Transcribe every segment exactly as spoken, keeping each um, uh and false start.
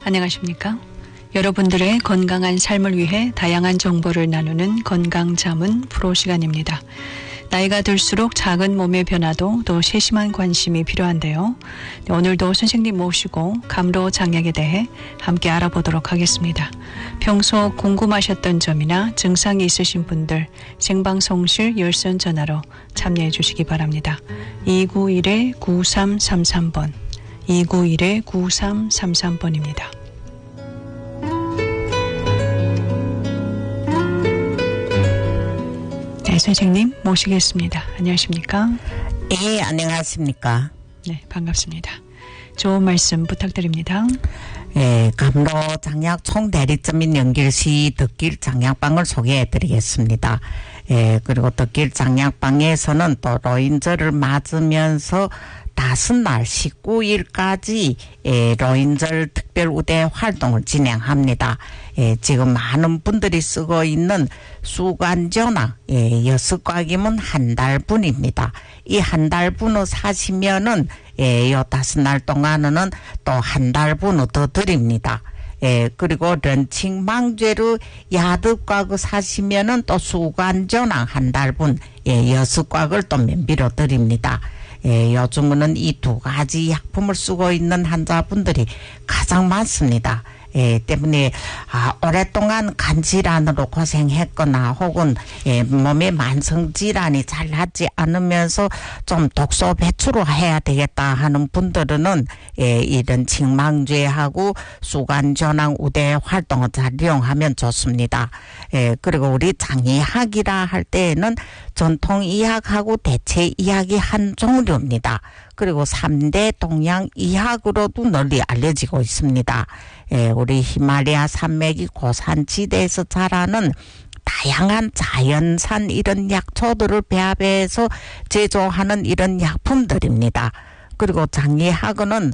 안녕하십니까? 여러분들의 건강한 삶을 위해 다양한 정보를 나누는 건강자문 프로 시간입니다. 나이가 들수록 작은 몸의 변화도 더 세심한 관심이 필요한데요. 오늘도 선생님 모시고 감로 장약에 대해 함께 알아보도록 하겠습니다. 평소 궁금하셨던 점이나 증상이 있으신 분들 생방송실 열선 전화로 참여해 주시기 바랍니다. 이구일 구삼삼삼 번 이구일 구삼삼삼 번입니다. 네, 선생님 모시겠습니다. 안녕하십니까? 예, 안녕하십니까? 네, 반갑습니다. 좋은 말씀 부탁드립니다. 예, 감로 장약 총대리점인 연길시 덕길 장약방을 소개해 드리겠습니다. 예, 그리고 덕길 장약방에서는 또 로인절을 맞으면서 다섯날 십구일까지 예, 로인절 특별 우대 활동을 진행합니다. 예, 지금 많은 분들이 쓰고 있는 수관전화 예, 여섯 곽이면 한 달분입니다. 이 한 달분을 사시면은 예, 요 다섯날 동안은 또 한 달분을 더 드립니다. 예, 그리고 런칭망죄로 야득곽을 사시면은 또 수관전화 한 달분 예, 여섯 곽을 또 면비로 드립니다. 예, 요즘은 이 두 가지 약품을 쓰고 있는 환자분들이 가장 많습니다. 예, 때문에 아, 오랫동안 간질환으로 고생했거나 혹은 예, 몸의 만성질환이 잘 낫지 않으면서 좀 독소 배출을 해야 되겠다 하는 분들은 예, 이런 칭망제하고 수관전환 우대 활동을 잘 이용하면 좋습니다. 예, 그리고 우리 장의학이라 할 때에는 전통의학하고 대체의학이 한 종류입니다. 그리고 삼 대 동양의학으로도 널리 알려지고 있습니다. 예, 우리 히말라야 산맥이 고산지대에서 자라는 다양한 자연산 이런 약초들을 배합해서 제조하는 이런 약품들입니다. 그리고 장의학은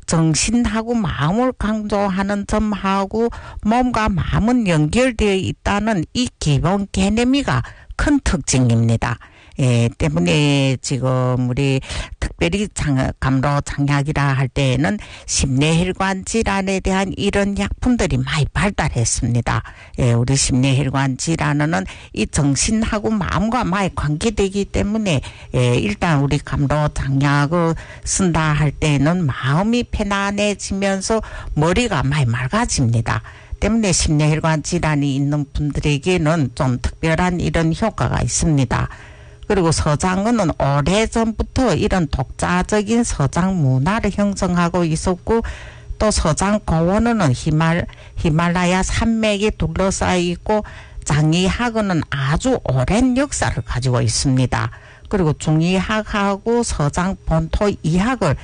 정신하고 마음을 강조하는 점하고 몸과 마음은 연결되어 있다는 이 기본 개념이가 큰 특징입니다. 예, 때문에 지금 우리 특별히 장, 감로 장약이라 할 때에는 심뇌혈관 질환에 대한 이런 약품들이 많이 발달했습니다. 예, 우리 심뇌혈관 질환은 이 정신하고 마음과 많이 관계되기 때문에 예, 일단 우리 감로 장약을 쓴다 할 때에는 마음이 편안해지면서 머리가 많이 맑아집니다. 때문에 심뇌혈관 질환이 있는 분들에게는 좀 특별한 이런 효과가 있습니다. 그리고 서장은 오래전부터 이런 독자적인 서장 문화를 형성하고 있었고 또 서장 고원은 히말, 히말라야 산맥에 둘러싸여 있고 장의학은 아주 오랜 역사를 가지고 있습니다. 그리고 중의학하고 서장 본토 의학을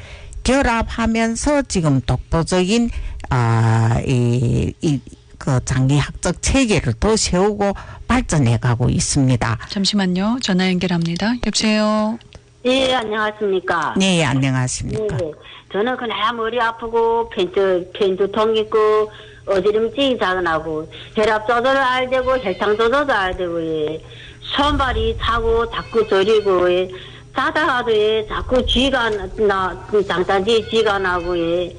결합하면서 지금 독보적인 아, 이, 이, 그 장의학적 체계를 더 세우고 발전해 가고 있습니다. 잠시만요. 전화 연결합니다. 여보세요. 예, 안녕하십니까. 네, 안녕하십니까. 네, 저는 그냥 머리 아프고 펜트 펜두통 있고 어지럼증이 자근하고 혈압 조절을 알 되고 혈당 조절도 알 되고 예. 손발이 차고 자꾸 저리고 예. 자다가도 예. 자꾸 쥐가 나 장단지 쥐가 나고 예.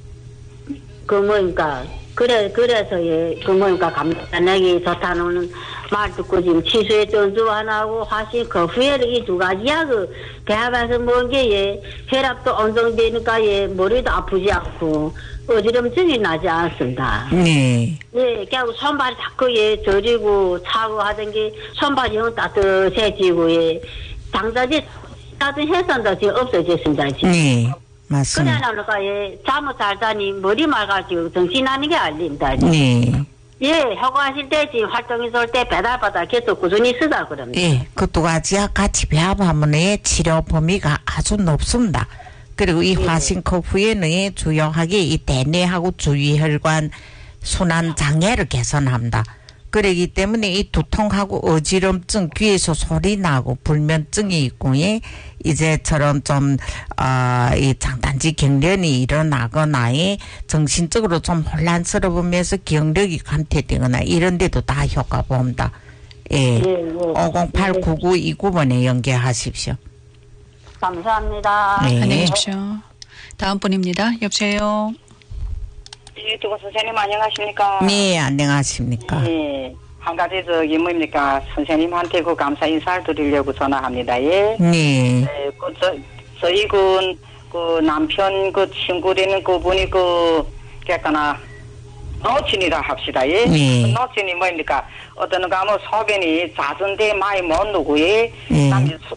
그 뭐니까 그래 그래서 예. 그 뭐니까 감탄하기 좋다는 말 듣고 지금 치수에 전주 하나하고 화신 그 후에는 이 두 가지 약을 배합해서 먹은 게 예. 혈압도 안정되니까 예. 머리도 아프지 않고 어지럼증이 나지 않습니다. 네. 예, 결국 손발이 자꾸 예 저리고 차고 하던 게 손발이 영 따뜻해지고 예. 장자지 따뜻 해산도 지금 없어졌습니다. 지금. 네. 맞습니다. 그래 나니까 예 잠을 잘 자니 머리 맑아지고 정신 나는 게 알린다. 네. 예, 효과하실 때 지금 활동 있을 때 배달받아 계속 꾸준히 쓰다 그럽니다. 예, 그 두 가지와 같이 배합하면 치료 범위가 아주 높습니다. 그리고 이 화신커프에는 주요하게 이 대뇌하고 주위혈관 순환 장애를 개선합니다. 그러기 때문에 이 두통하고 어지럼증, 귀에서 소리 나고 불면증이 있고, 예, 이제처럼 좀, 어, 이 장단지 경련이 일어나거나, 예, 정신적으로 좀 혼란스러우면서 기억력이 감퇴되거나, 이런 데도 다 효과 봅니다. 예. 오공팔 구구 이구 번에 연계하십시오. 감사합니다. 네. 안녕히 계십시오. 다음 분입니다. 여보세요. 유튜브 선생님 안녕하십니까? 네, 안녕하십니까? 예. 한 가지 저기 뭡니까 선생님한테 그 감사 인사를 드리려고 전화합니다. 예. 네. 네, 그 저, 저희 그, 그 남편 그 친구라는 그분이 그 걔까나 노친이라 합시다. 예. 네. 그 노친이 뭡니까 어떤 가면 소변이 잦은데 많이 못 누고 예. 네.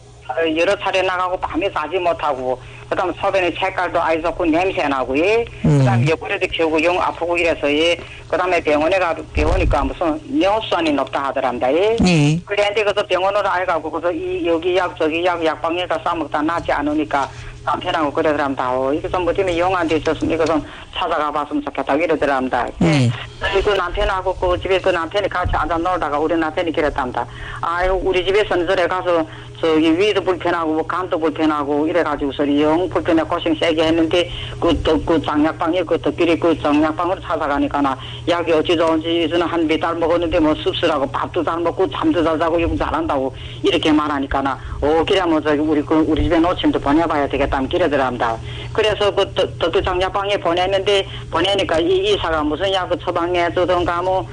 여러 차례 나가고 밤에 자지 못하고 그다음 소변의 색깔도 아주 좋고 냄새 나고 예. 음. 그다음 옆구리도 키우고 영 아프고 이래서 예. 그다음에 병원에 가 병원이니까 무슨 뇌수환이 높다 하더랍니다. 예. 네. 그래한테 그래서 병원으로 알가고 그래서 이 여기 약 저기 약 약방에 가서 싸먹다 낫지 않으니까 남편하고 그러더랍니다. 어, 이거 좀 뭐 때문에 영한테 있었으면 이거 좀 찾아가 봤으면 좋겠다 이러더랍니다. 네. 그 남편하고 그 집에 그 남편이 같이 앉아 놀다가 우리 남편이 그랬답니다. 아유 우리 집에서는 저래 가서 저기 위도 불편하고 뭐 간도 불편하고 이래가지고서 영 불편해 고생 세게 했는데 그또그 그 장약방에 그 특별히 그 정약방으로 찾아가니까 나 약이 어찌 좋은지 저는 한 몇 달 먹었는데 뭐 씁쓸하고 밥도 잘 먹고 잠도 잘 자고 영 잘한다고 이렇게 말하니까 나어 그래 뭐 저기 우리 그 우리 집에 노침도 보내봐야 되겠다 그러더랍니다. 그래서 그 또또 장약방에 보냈는데 보내니까 이 이사가 무슨 약을 처방해 주던가 뭐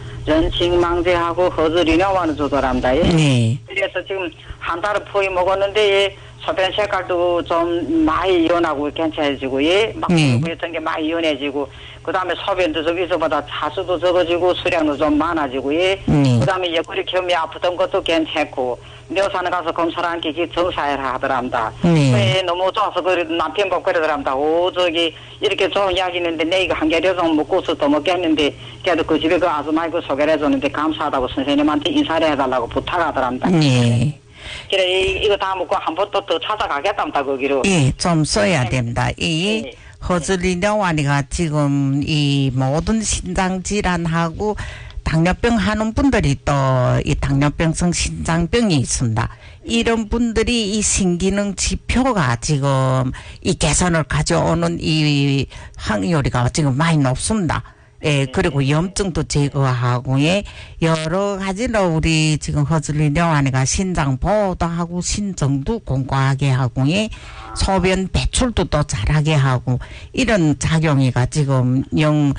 전칭망제하고 허즈리나와는 주더랍니다. 예. 네. 그래서 지금 한 달을 포위 먹었는데 예, 소변 색깔도 좀 많이 연하고 괜찮아지고 예, 막 네. 그랬던 게 많이 연해지고 그 다음에 소변도 좀 이서보다 차수도 적어지고 수량도 좀 많아지고 예, 네. 그 다음에 옆구리 겸이 아프던 것도 괜찮고 묘산에 가서 검사를 한 게 정사를 하더랍니다. 네. 예, 너무 좋아서 그 남편 보고 그러더랍니다. 오 저기 이렇게 좋은 약이 있는데 내 이거 한 개려서 먹고서 또 먹겠는데 그래도 그 집에 그 아줌마이 그 소개를 해줬는데 감사하다고 선생님한테 인사를 해달라고 부탁하더랍니다. 네. 그래 이, 이거 다 먹고 한 번 또 또 찾아가겠답니다 거기로. 예, 좀 써야 됩니다. 이 네. 허즐리뇨와니가 지금 이 모든 신장 질환하고 당뇨병 하는 분들이 또 이 당뇨병성 신장병이 있습니다. 이런 분들이 이 신기능 지표가 지금 이 개선을 가져오는 이 확률이가 지금 많이 높습니다. 예, 그리고 염증도 제거하고, 예, 여러 가지로 우리 지금 허즐리뇨와니가 신장 보호도 하고, 신정도 공고하게 하고, 예, 소변 배출도 또 잘하게 하고, 이런 작용이가 지금 영,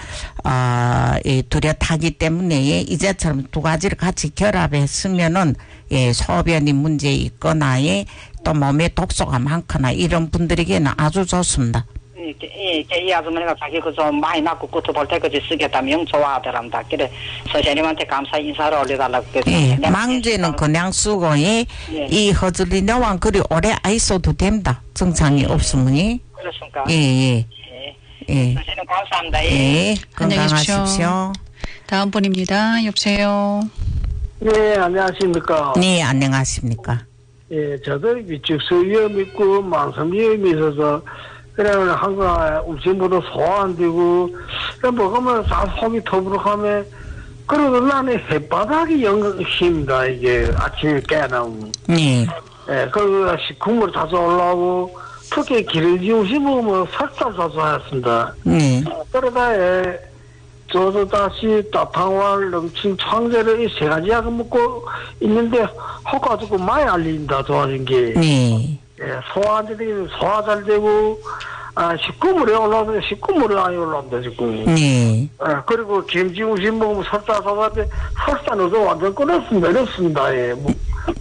어, 예, 뚜렷하기 때문에, 예, 이제처럼 두 가지를 같이 결합했으면은, 예, 소변이 문제 있거나, 예, 또 몸에 독소가 많거나, 이런 분들에게는 아주 좋습니다. 예, 이 아주머니가 자기 그 좀 많이 낳고 끝을 볼 때까지 쓰겠다면 영 좋아하더랍니다. 그래 선생님한테 감사 인사를 올려달라고 그랬어요. 예, 망제는 그냥 쓰고, 예, 예. 이 허즐리뇨와 그리 오래 안 있어도 됩니다. 증상이 없으면, 예. 그렇습니까? 예, 예. 예. 예. 선생님 감사합니다. 예. 예, 안녕히 계십시오. 건강하십시오. 다음 분입니다. 여보세요. 네, 안녕하십니까. 네, 안녕하십니까. 예, 저도 위축수 위험이 있고, 만성 위험이 있어서, 그래서 항상 음식물도 소화 안 되고, 그래 먹으면 다 속이 터부룩하면, 그러고 나는 햇바닥이 영 힘다, 이게 아침에 깨어나면. 네. 예, 그리고 국물 자주 올라오고, 특히 기름진 음식 먹으면 살짝 자주 하였습니다. 네. 그러다, 예, 저도 다시 따탕활, 넘친 창제를 이 세 가지 약을 먹고 있는데, 효과 좋고 많이 알린다, 좋아진 게. 네. 예, 소화 안 되고, 소화 잘 되고, 아, 식구물에 올라오면 식구물에 많이 올라옵니다, 지금. 네. 예, 그리고 김치 음식 먹으면 설사 사가지고, 설사는 완전 끊었습니다, 이렇습니다, 예, 뭐,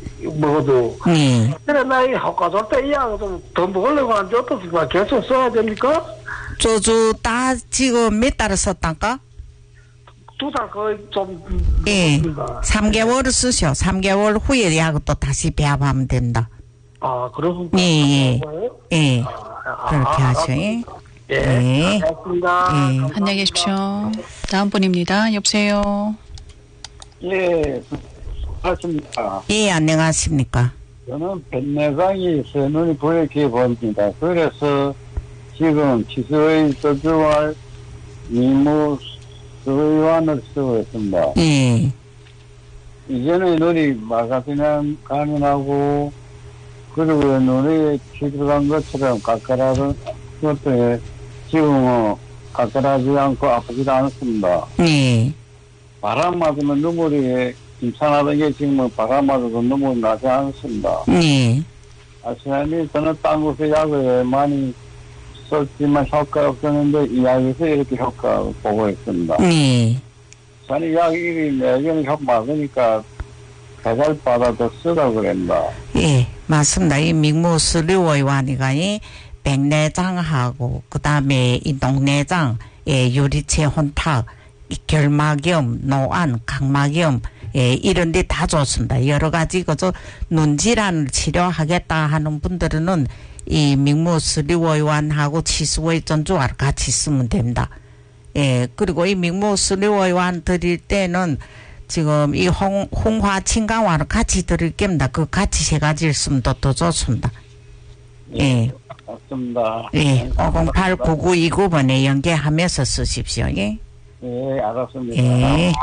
먹어도. 네. 그래, 나 이 효과 좋을 때 이 약을 좀 더 먹으려고 하는데 어떻습니까? 계속 써야 됩니까? 저주 다 지금 몇 달을 썼단가? 두 달 거의 좀, 예. 먹었습니다. 삼 개월을 쓰셔. 삼 개월 후에 약을 또 다시 배합하면 된다. 아, 그렇습니까? 예, 예. 예. 아, 그렇게 아, 하셔. 예. 예. 예. 고맙습니다. 예. 안녕히 계십시오. 다음 분입니다. 여보세요. 예, 맞습니다. 예, 안녕하십니까. 저는 뱃내장이 있어요. 눈이 부옇게 보입니다. 그래서 지금 치수의 저주와 미무 수의완을 쓰고 있습니다. 예. 이전에 눈이 마가비난 감이 나고, 그리고 눈에 치들어간 것처럼 까끌하던 것도 지금은 까끌하지 않고 아프지도 않습니다. 예. 바람 맞으면 눈물이 괜찮았던 게 지금은 바람 맞아서 눈물이 나지 않습니다. 예. 아시다시피 저는 딴 곳에 약을 많이 썼지만 효과가 없었는데 이야기에서 이렇게 효과를 보고 있습니다. 예. 저는 이야기 내용이 맞으니까 배달 받아도 쓰라고 그랬다. 예, 맞습니다. 이 민무수료의원이가 이 백내장하고 그 다음에 이 녹내장, 예, 유리체 혼탁, 이 결막염, 노안, 각막염, 예, 이런 데 다 좋습니다. 여러 가지 그저 눈질환을 치료하겠다 하는 분들은 이 민무수료의원하고 치수의 전주와를 같이 쓰면 됩니다. 예, 그리고 이 민무수료의원 드릴 때는 지금 이 홍, 홍화 친강화를 같이 드릴 겁니다. 그 같이 세 가지를 쓰면 더, 더 좋습니다. 예. 맞습니다. 예. 오공팔 구구이구 번에 연계하면서 쓰십시오. 예. 예, 알았습니다. 예.